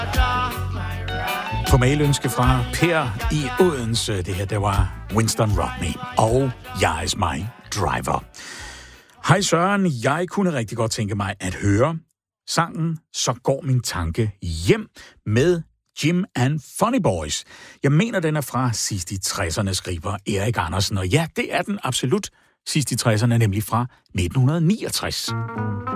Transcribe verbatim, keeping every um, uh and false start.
På mailønske fra Per i Odense. Det her, det var Winston Rodney og Jeg is my driver. Hej Søren, jeg kunne rigtig godt tænke mig at høre sangen Så går min tanke hjem med Jim and Funny Boys. Jeg mener, den er fra sidst i tresserne, skriver Erik Andersen. Og ja, det er den absolut sidst i tresserne, nemlig fra nitten niogtres.